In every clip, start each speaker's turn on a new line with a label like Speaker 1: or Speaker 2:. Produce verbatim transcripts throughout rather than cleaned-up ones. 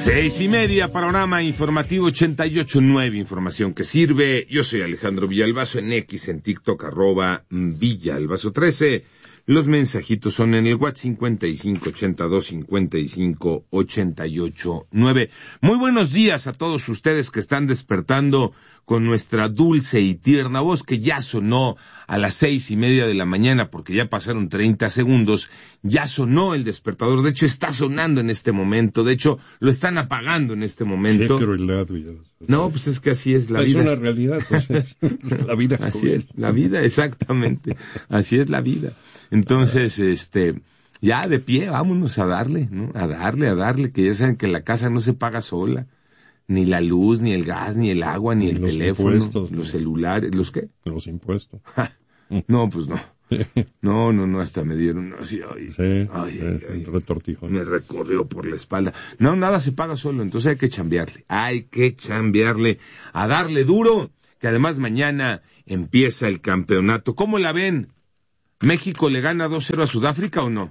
Speaker 1: Seis y media, panorama informativo ochenta y ocho punto nueve, información que sirve. Yo soy Alejandro Villalbazo, en X, en TikTok, arroba Villalbazo trece. Los mensajitos son en el WhatsApp cincuenta y cinco ochenta y dos cincuenta y cinco ochenta y ocho nueve. Muy buenos días a todos ustedes que están despertando con nuestra dulce y tierna voz, que ya sonó a las seis y media de la mañana, porque ya pasaron treinta segundos, ya sonó el despertador. De hecho, está sonando en este momento. De hecho, lo están apagando en este momento.
Speaker 2: Qué crueldad, Villalbazo.
Speaker 1: No, pues es que así es la
Speaker 2: es
Speaker 1: vida.
Speaker 2: Es una realidad, pues, la vida. Es
Speaker 1: así es, la vida, exactamente. Así es la vida. Entonces, este, ya de pie, vámonos a darle, ¿no? A darle, a darle, que ya saben que la casa no se paga sola. Ni la luz, ni el gas, ni el agua, ni, ni el los teléfono, los ¿no? celulares, ¿los qué?
Speaker 2: Los impuestos.
Speaker 1: No, pues no. No, no, no, hasta me dieron así, ay,
Speaker 2: sí,
Speaker 1: ay, ay,
Speaker 2: el retortijo.
Speaker 1: Me recorrió por la espalda. No, nada se paga solo, entonces hay que chambearle, hay que chambearle, a darle duro, que además mañana empieza el campeonato. ¿Cómo la ven? ¿México le gana dos cero a Sudáfrica o no?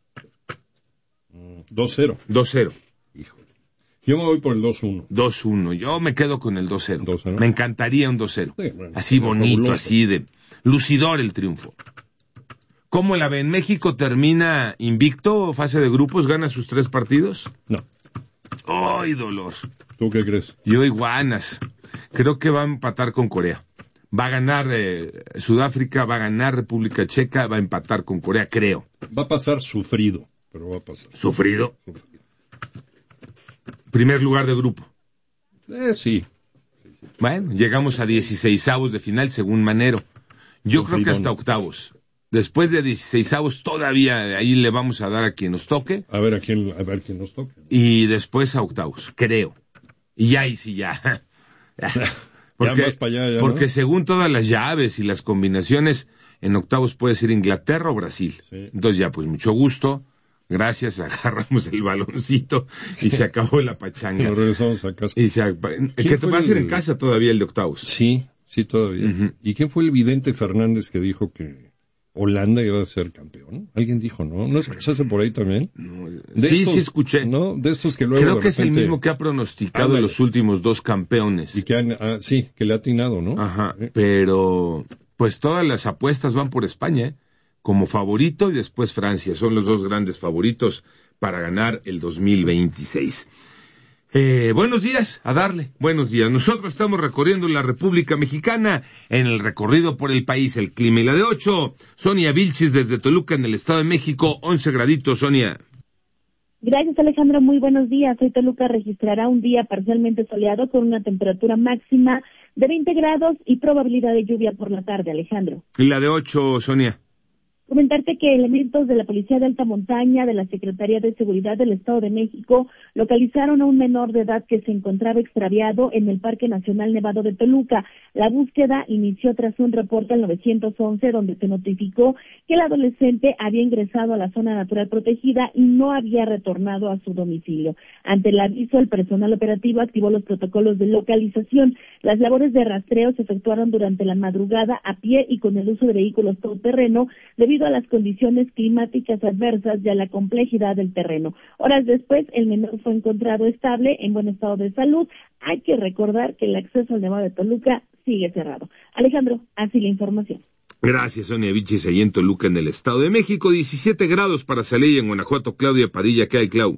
Speaker 2: dos cero.
Speaker 1: dos cero.
Speaker 2: Híjole. Yo me voy por el dos uno.
Speaker 1: dos uno. Yo me quedo con el dos cero.
Speaker 2: dos cero.
Speaker 1: Me encantaría un dos cero.
Speaker 2: Sí, bueno,
Speaker 1: así bonito,
Speaker 2: fabuloso. Así
Speaker 1: de lucidor el triunfo. ¿Cómo la ven? ¿México termina invicto, fase de grupos, gana sus tres partidos?
Speaker 2: No.
Speaker 1: ¡Ay, dolor!
Speaker 2: ¿Tú qué crees?
Speaker 1: Yo iguanas. Creo que va a empatar con Corea. Va a ganar eh, Sudáfrica, va a ganar República Checa, va a empatar con Corea, creo.
Speaker 2: Va a pasar sufrido, pero va a pasar.
Speaker 1: ¿Sufrido?
Speaker 2: Sufrido.
Speaker 1: Primer lugar de grupo.
Speaker 2: Eh, sí. sí, sí.
Speaker 1: Bueno, llegamos a dieciseisavos de final, según Manero. Yo
Speaker 2: Sufridón.
Speaker 1: Creo que hasta octavos. Después de dieciseisavos todavía ahí le vamos a dar a quien nos toque.
Speaker 2: A ver a quién, a ver quién nos toque.
Speaker 1: Y después a octavos, creo. Y ya, y sí, ya. Porque,
Speaker 2: ya más para allá, ya,
Speaker 1: porque
Speaker 2: ¿no?
Speaker 1: según todas las llaves y las combinaciones, en octavos puede ser Inglaterra o Brasil.
Speaker 2: Sí.
Speaker 1: Entonces ya, pues mucho gusto. Gracias, agarramos el baloncito y se acabó la pachanga.
Speaker 2: Nos regresamos a casa.
Speaker 1: Y se, que te va a ser
Speaker 2: el...
Speaker 1: en casa todavía el de octavos.
Speaker 2: Sí, sí, todavía. Uh-huh. ¿Y quién fue el vidente Fernández que dijo que Holanda iba a ser campeón? Alguien dijo, ¿no? ¿No escuchaste por ahí también?
Speaker 1: No,
Speaker 2: de
Speaker 1: sí,
Speaker 2: estos,
Speaker 1: sí escuché.
Speaker 2: ¿no? De estos que luego
Speaker 1: Creo que
Speaker 2: repente...
Speaker 1: es el mismo que ha pronosticado ah, los últimos dos campeones.
Speaker 2: Y que han, ah, sí, que le ha atinado, ¿no?
Speaker 1: Ajá, ¿Eh? Pero pues todas las apuestas van por España, ¿eh? Como favorito y después Francia. Son los dos grandes favoritos para ganar el dos mil veintiséis. Eh, buenos días, a darle, buenos días. Nosotros estamos recorriendo la República Mexicana en el recorrido por el país, el clima y la de ocho. Sonia Vilchis desde Toluca en el Estado de México, once graditos, Sonia.
Speaker 3: Gracias, Alejandro, muy buenos días. Hoy Toluca registrará un día parcialmente soleado con una temperatura máxima de veinte grados y probabilidad de lluvia por la tarde, Alejandro.
Speaker 1: ¿Y la de ocho, Sonia?
Speaker 3: Comentarte que elementos de la Policía de Alta Montaña, de la Secretaría de Seguridad del Estado de México, localizaron a un menor de edad que se encontraba extraviado en el Parque Nacional Nevado de Toluca. La búsqueda inició tras un reporte al nueve once, donde se notificó que el adolescente había ingresado a la zona natural protegida y no había retornado a su domicilio. Ante el aviso, el personal operativo activó los protocolos de localización. Las labores de rastreo se efectuaron durante la madrugada a pie y con el uso de vehículos todoterreno, debido a las condiciones climáticas adversas y a la complejidad del terreno. Horas después, el menor fue encontrado estable, en buen estado de salud. Hay que recordar que el acceso al Nevado de Toluca sigue cerrado. Alejandro, así la información.
Speaker 1: Gracias, Sonia Vilchis, ahí en Toluca, en el Estado de México. diecisiete grados para Celaya, en Guanajuato. Claudia Padilla, ¿qué hay, Clau?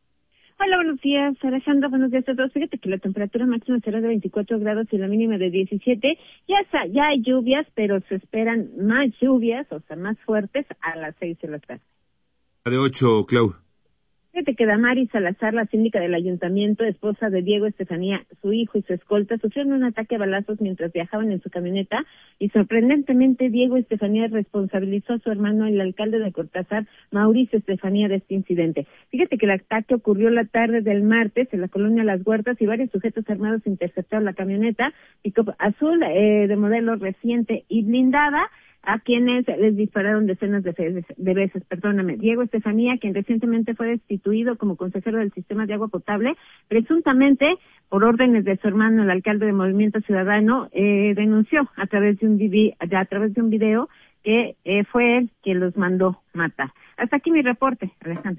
Speaker 4: Hola, buenos días, Alejandro, buenos días a todos. Fíjate que la temperatura máxima será de veinticuatro grados y la mínima de diecisiete. Ya, está, ya hay lluvias, pero se esperan más lluvias, o sea, más fuertes, a las seis de la tarde.
Speaker 1: La de ocho, Clau.
Speaker 4: Fíjate que Damaris Salazar, la síndica del ayuntamiento, esposa de Diego Estefanía, su hijo y su escolta, sufrieron un ataque a balazos mientras viajaban en su camioneta y sorprendentemente Diego Estefanía responsabilizó a su hermano, el alcalde de Cortázar, Mauricio Estefanía, de este incidente. Fíjate que el ataque ocurrió la tarde del martes en la colonia Las Huertas y varios sujetos armados interceptaron la camioneta pick-up azul eh, de modelo reciente y blindada, a quienes les dispararon decenas de veces, de veces, perdóname. Diego Estefanía, quien recientemente fue destituido como consejero del sistema de agua potable, presuntamente por órdenes de su hermano, el alcalde de Movimiento Ciudadano, eh, denunció a través de un video, a través de un video que eh, fue él quien los mandó matar. Hasta aquí mi reporte, Alejandro.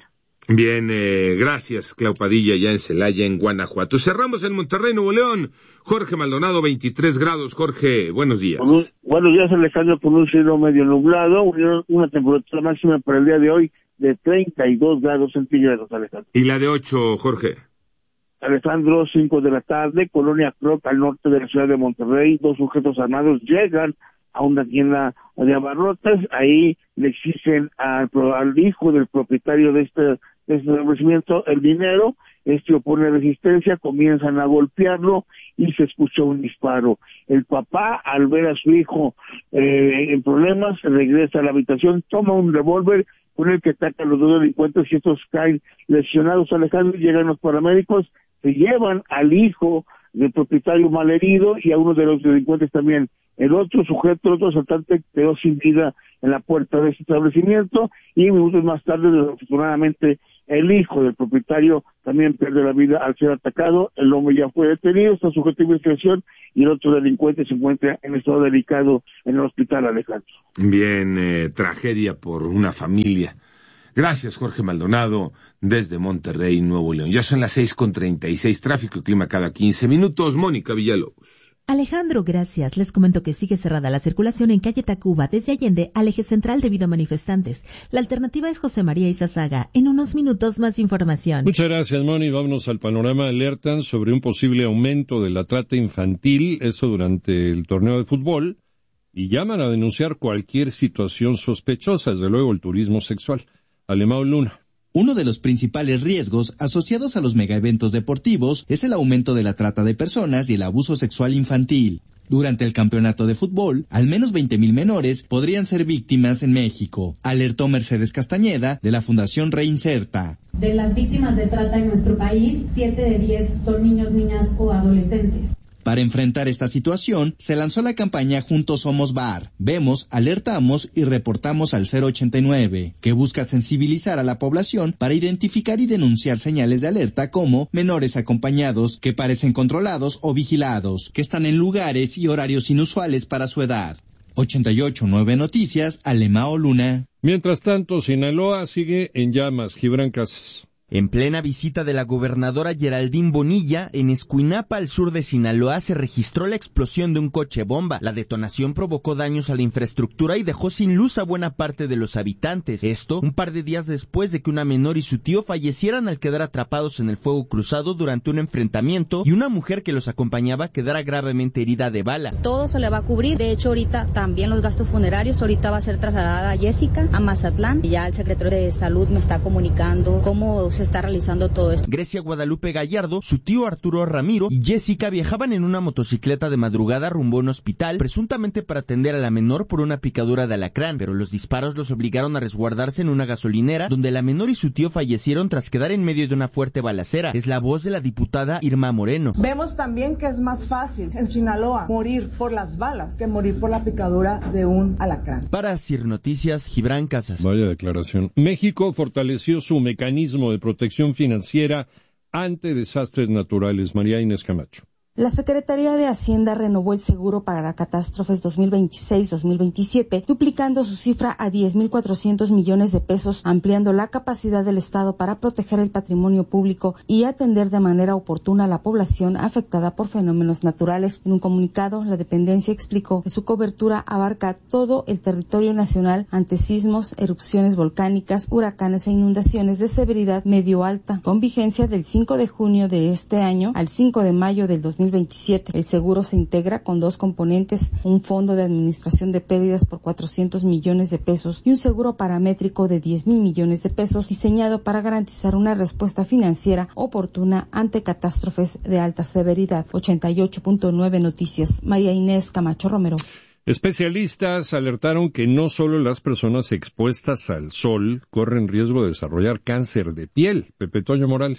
Speaker 1: Bien, eh, gracias, Clau Padilla, ya en Celaya, en Guanajuato. Cerramos en Monterrey, Nuevo León. Jorge Maldonado, veintitrés grados. Jorge, buenos días.
Speaker 5: Un, buenos días, Alejandro, con un cielo medio nublado, una temperatura máxima para el día de hoy de treinta y dos grados centígrados, Alejandro.
Speaker 1: ¿Y la de ocho, Jorge?
Speaker 5: Alejandro, cinco de la tarde, Colonia Croc, al norte de la ciudad de Monterrey, dos sujetos armados llegan a una tienda de abarrotes, ahí le exigen al, al hijo del propietario de este, de este establecimiento el dinero, este opone resistencia, comienzan a golpearlo y se escuchó un disparo. El papá, al ver a su hijo eh, en problemas, regresa a la habitación, toma un revólver con el que ataca a los dos delincuentes y estos caen lesionados, Alejandro, llegan los paramédicos, se llevan al hijo del propietario malherido y a uno de los delincuentes también. El otro sujeto, el otro asaltante, quedó sin vida en la puerta de este establecimiento y minutos más tarde, desafortunadamente, el hijo del propietario también pierde la vida al ser atacado. El hombre ya fue detenido, está sujeto a investigación y el otro delincuente se encuentra en estado delicado en el hospital, Alejandro.
Speaker 1: Bien, eh, tragedia por una familia. Gracias, Jorge Maldonado, desde Monterrey, Nuevo León. Ya son las seis con treinta y seis, tráfico y clima cada quince minutos. Mónica Villalobos.
Speaker 6: Alejandro, gracias. Les comento que sigue cerrada la circulación en calle Tacuba desde Allende al eje central debido a manifestantes. La alternativa es José María Izazaga. En unos minutos más información.
Speaker 2: Muchas gracias, Moni. Vámonos al panorama. Alertan sobre un posible aumento de la trata infantil, eso durante el torneo de fútbol, y llaman a denunciar cualquier situación sospechosa, desde luego el turismo sexual. Alemão Luna.
Speaker 7: Uno de los principales riesgos asociados a los megaeventos deportivos es el aumento de la trata de personas y el abuso sexual infantil. Durante el campeonato de fútbol, al menos veinte mil menores podrían ser víctimas en México, alertó Mercedes Castañeda de la Fundación Reinserta.
Speaker 8: De las víctimas de trata en nuestro país, siete de diez son niños, niñas o adolescentes.
Speaker 7: Para enfrentar esta situación, se lanzó la campaña Juntos Somos B A R. Vemos, alertamos y reportamos al cero ochenta y nueve, que busca sensibilizar a la población para identificar y denunciar señales de alerta como menores acompañados que parecen controlados o vigilados, que están en lugares y horarios inusuales para su edad. ochenta y ocho punto nueve Noticias, Alemão Luna.
Speaker 2: Mientras tanto, Sinaloa sigue en llamas. Gibran Casas.
Speaker 9: En plena visita de la gobernadora Geraldine Bonilla, en Escuinapa, al sur de Sinaloa, se registró la explosión de un coche bomba. La detonación provocó daños a la infraestructura y dejó sin luz a buena parte de los habitantes. Esto, un par de días después de que una menor y su tío fallecieran al quedar atrapados en el fuego cruzado durante un enfrentamiento y una mujer que los acompañaba quedara gravemente herida de bala.
Speaker 10: Todo se le va a cubrir. De hecho, ahorita también los gastos funerarios. Ahorita va a ser trasladada a Jessica, a Mazatlán. Ya el secretario de Salud me está comunicando cómo se está realizando todo esto.
Speaker 9: Grecia Guadalupe Gallardo, su tío Arturo Ramiro y Jessica viajaban en una motocicleta de madrugada rumbo a un hospital, presuntamente para atender a la menor por una picadura de alacrán, pero los disparos los obligaron a resguardarse en una gasolinera, donde la menor y su tío fallecieron tras quedar en medio de una fuerte balacera. Es la voz de la diputada Irma Moreno.
Speaker 11: Vemos también que es más fácil en Sinaloa morir por las balas que morir por la picadura de un alacrán.
Speaker 9: Para Sir Noticias, Gibran Casas.
Speaker 2: Vaya declaración. México fortaleció su mecanismo de protección financiera ante desastres naturales. María Inés Camacho.
Speaker 12: La Secretaría de Hacienda renovó el seguro para catástrofes dos mil veintiséis dos mil veintisiete, duplicando su cifra a diez mil cuatrocientos millones de pesos, ampliando la capacidad del Estado para proteger el patrimonio público y atender de manera oportuna a la población afectada por fenómenos naturales. En un comunicado, la dependencia explicó que su cobertura abarca todo el territorio nacional ante sismos, erupciones volcánicas, huracanes e inundaciones de severidad medio-alta, con vigencia del cinco de junio de este año al cinco de mayo del dos mil veintisiete. El seguro se integra con dos componentes, un fondo de administración de pérdidas por cuatrocientos millones de pesos y un seguro paramétrico de diez mil millones de pesos diseñado para garantizar una respuesta financiera oportuna ante catástrofes de alta severidad. ochenta y ocho punto nueve Noticias, María Inés Camacho Romero.
Speaker 2: Especialistas alertaron que no solo las personas expuestas al sol corren riesgo de desarrollar cáncer de piel. Pepe Toño Morales.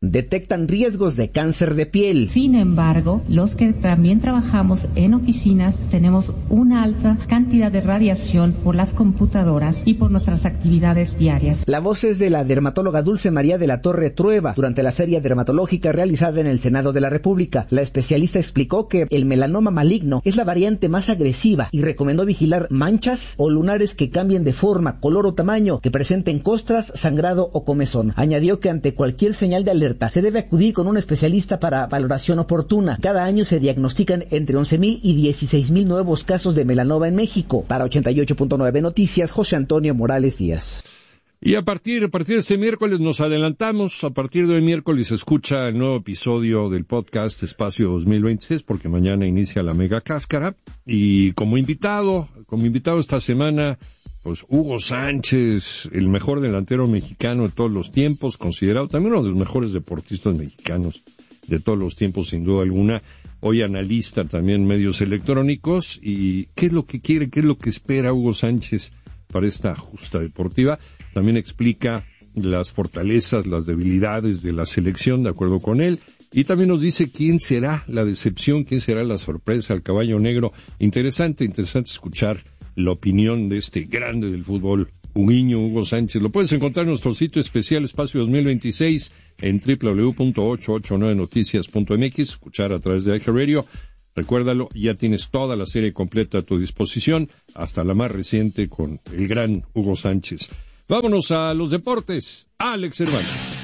Speaker 13: detectan riesgos de cáncer de piel.
Speaker 14: Sin embargo, los que también trabajamos en oficinas tenemos una alta cantidad de radiación por las computadoras y por nuestras actividades diarias.
Speaker 13: La voz es de la dermatóloga Dulce María de la Torre Trueba durante la feria dermatológica realizada en el Senado de la República. La especialista explicó que el melanoma maligno es la variante más agresiva y recomendó vigilar manchas o lunares que cambien de forma, color o tamaño, que presenten costras, sangrado o comezón. Añadió que ante cualquier señal de alerta se debe acudir con un especialista para valoración oportuna. Cada año se diagnostican entre once mil y dieciséis mil nuevos casos de melanoma en México. Para ochenta y ocho punto nueve Noticias, José Antonio Morales Díaz.
Speaker 2: Y a partir, a partir de este miércoles nos adelantamos, a partir de hoy miércoles se escucha el nuevo episodio del podcast Espacio dos mil veintiséis, porque mañana inicia la mega cáscara, y como invitado, como invitado esta semana, pues Hugo Sánchez, el mejor delantero mexicano de todos los tiempos, considerado también uno de los mejores deportistas mexicanos de todos los tiempos, sin duda alguna, hoy analista también en medios electrónicos, y qué es lo que quiere, qué es lo que espera Hugo Sánchez para esta justa deportiva. También explica las fortalezas, las debilidades de la selección, de acuerdo con él, y también nos dice quién será la decepción, quién será la sorpresa, el caballo negro. Interesante, interesante escuchar la opinión de este grande del fútbol, Huguiño, Hugo Sánchez. Lo puedes encontrar en nuestro sitio especial Espacio dos mil veintiséis en doble u doble u doble u punto ochocientos ochenta y nueve noticias punto m x, escuchar a través de iHeartRadio. Recuérdalo, ya tienes toda la serie completa a tu disposición, hasta la más reciente con el gran Hugo Sánchez. Vámonos a los deportes. Alex Cervantes.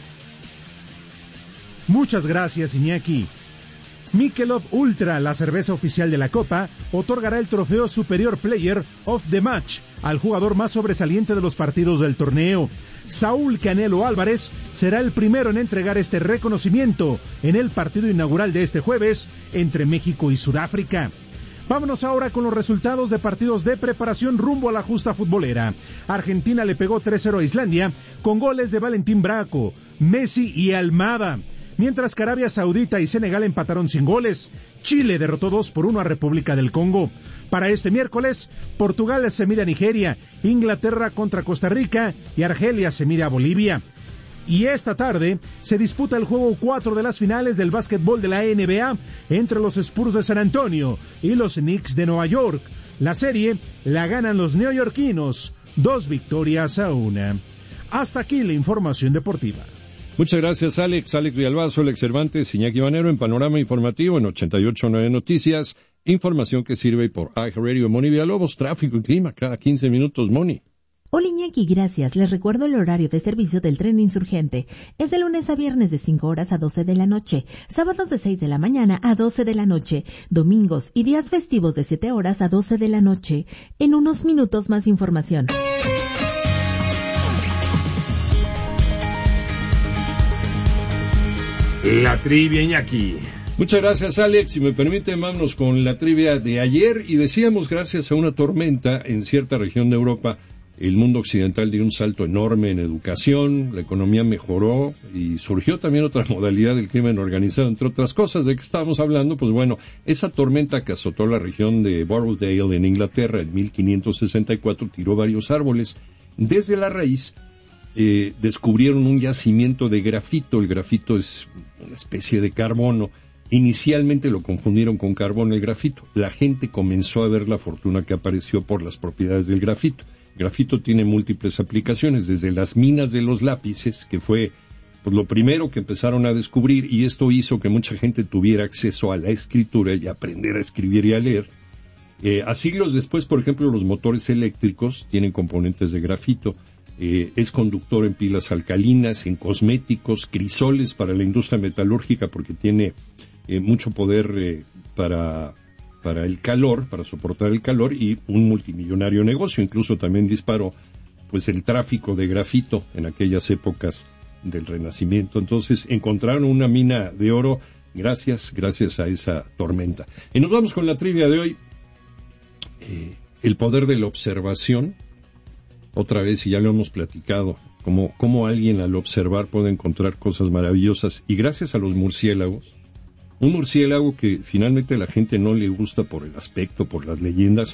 Speaker 15: Muchas gracias, Iñaki. Michelob Ultra, la cerveza oficial de la Copa, otorgará el trofeo Superior Player of the Match al jugador más sobresaliente de los partidos del torneo. Saúl Canelo Álvarez será el primero en entregar este reconocimiento en el partido inaugural de este jueves entre México y Sudáfrica. Vámonos ahora con los resultados de partidos de preparación rumbo a la justa futbolera. Argentina le pegó tres cero a Islandia con goles de Valentín Braco, Messi y Almada. Mientras que Arabia Saudita y Senegal empataron sin goles. Chile derrotó dos por uno a República del Congo. Para este miércoles, Portugal se mide a Nigeria, Inglaterra contra Costa Rica y Argelia se mide a Bolivia. Y esta tarde se disputa el juego cuatro de las finales del básquetbol de la N B A entre los Spurs de San Antonio y los Knicks de Nueva York. La serie la ganan los neoyorquinos, dos victorias a una. Hasta aquí la información deportiva.
Speaker 2: Muchas gracias, Alex. Alex Villalbazo, Alex Cervantes, Iñaki Banero en Panorama Informativo en ochenta y ocho punto nueve Noticias. Información que sirve por iHeartRadio. Moni Villalobos, tráfico y clima cada quince minutos, Moni.
Speaker 6: Hola Iñaki, gracias. Les recuerdo el horario de servicio del tren insurgente. Es de lunes a viernes de cinco horas a doce de la noche, sábados de seis de la mañana a doce de la noche, domingos y días festivos de siete horas a doce de la noche. En unos minutos más información.
Speaker 1: La trivia, Iñaki.
Speaker 2: Muchas gracias, Alex. Si me permite, vámonos con la trivia de ayer. Y decíamos, gracias a una tormenta en cierta región de Europa, el mundo occidental dio un salto enorme en educación, la economía mejoró y surgió también otra modalidad del crimen organizado, entre otras cosas. ¿De qué estábamos hablando? Pues bueno, esa tormenta que azotó la región de Borrowdale en Inglaterra en mil quinientos sesenta y cuatro tiró varios árboles. Desde la raíz eh, descubrieron un yacimiento de grafito. El grafito es una especie de carbono. Inicialmente lo confundieron con carbón el grafito. La gente comenzó a ver la fortuna que apareció por las propiedades del grafito. El grafito tiene múltiples aplicaciones, desde las minas de los lápices, que fue pues, lo primero que empezaron a descubrir, y esto hizo que mucha gente tuviera acceso a la escritura y aprender a escribir y a leer. Eh, a siglos después, por ejemplo, los motores eléctricos tienen componentes de grafito. Eh, es conductor en pilas alcalinas, en cosméticos, crisoles para la industria metalúrgica, porque tiene eh, mucho poder eh, para... para el calor, para soportar el calor, y un multimillonario negocio. Incluso también disparó pues el tráfico de grafito en aquellas épocas del Renacimiento. Entonces encontraron una mina de oro gracias, gracias a esa tormenta. Y nos vamos con la trivia de hoy. Eh, el poder de la observación, otra vez, y ya lo hemos platicado, como, como alguien al observar puede encontrar cosas maravillosas, y gracias a los murciélagos. Un murciélago que finalmente a la gente no le gusta por el aspecto, por las leyendas,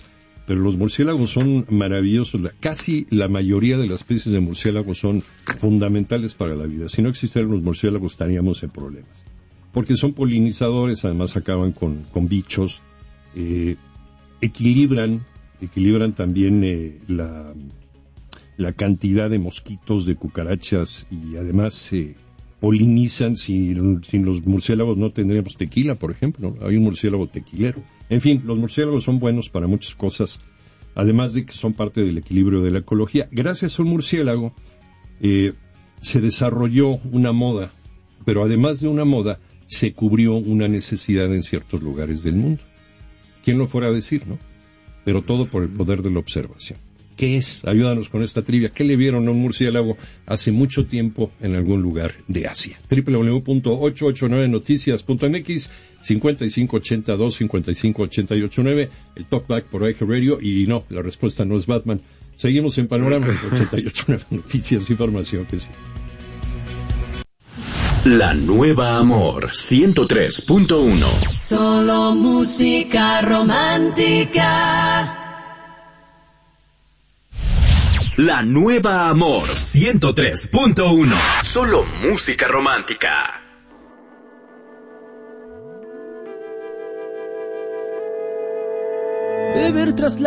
Speaker 2: pero los murciélagos son maravillosos. La, casi la mayoría de las especies de murciélagos son fundamentales para la vida. Si no existieran los murciélagos estaríamos en problemas. Porque son polinizadores, además acaban con, con bichos, eh, equilibran, equilibran también eh, la, la cantidad de mosquitos, de cucarachas, y además eh, polinizan. Sin, sin los murciélagos no tendríamos tequila, por ejemplo. Hay un murciélago tequilero. En fin, los murciélagos son buenos para muchas cosas, además de que son parte del equilibrio de la ecología. Gracias a un murciélago eh, se desarrolló una moda, pero además de una moda, se cubrió una necesidad en ciertos lugares del mundo. ¿Quién lo fuera a decir, no? Pero todo por el poder de la observación. ¿Qué es? Ayúdanos con esta trivia. ¿Qué le vieron a un murciélago hace mucho tiempo en algún lugar de Asia? doble u doble u doble u punto ochocientos ochenta y nueve noticias punto m x, cincuenta y cinco ochenta y dos, cincuenta y cinco ochenta y ocho nueve, el Talkback por I G Radio, y no, la respuesta no es Batman. Seguimos en Panorama ochenta y ocho nueve Noticias, información que sí.
Speaker 16: La Nueva Amor ciento tres punto uno.
Speaker 17: Solo música romántica.
Speaker 16: La Nueva Amor ciento tres punto uno. Solo música romántica.
Speaker 17: Beber tras la